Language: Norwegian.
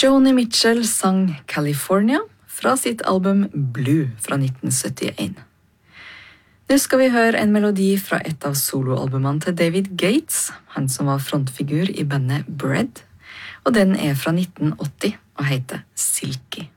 Joni Mitchell sang California fra sitt album Blue fra 1971. Nå skal vi høre en melodi fra et av soloalbumene til David Gates, han som var frontfigur i bandet Bread, og den er fra 1980 og heter Silky.